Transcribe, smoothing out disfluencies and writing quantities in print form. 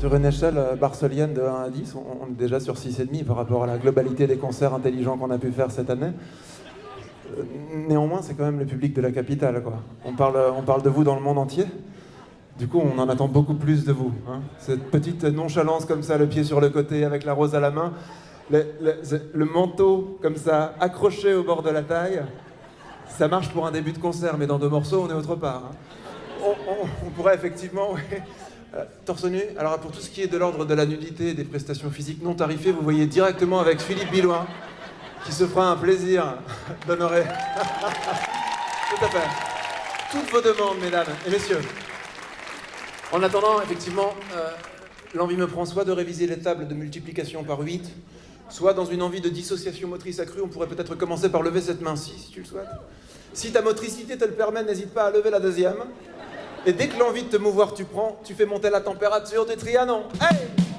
Sur une échelle barcelienne de 1 à 10, on est déjà sur 6,5 par rapport à la globalité des concerts intelligents qu'on a pu faire cette année. Néanmoins, c'est quand même le public de la capitale, quoi. On parle de vous dans le monde entier. Du coup, on en attend beaucoup plus de vous, hein. Cette petite nonchalance comme ça, le pied sur le côté, avec la rose à la main, le manteau comme ça, accroché au bord de la taille, ça marche pour un début de concert, mais dans 2 morceaux, on est autre part, hein. On pourrait effectivement... ouais. Torse nu. Alors pour tout ce qui est de l'ordre de la nudité et des prestations physiques non tarifées, vous voyez directement avec Philippe Billoin, qui se fera un plaisir d'honorer tout à fait toutes vos demandes, mesdames et messieurs. En attendant, effectivement, l'envie me prend soit de réviser les tables de multiplication par 8, soit dans une envie de dissociation motrice accrue, on pourrait peut-être commencer par lever cette main-ci, si tu le souhaites. Si ta motricité te le permet, n'hésite pas à lever la deuxième. Et dès que l'envie de te mouvoir tu prends, tu fais monter la température du Trianon. Hey!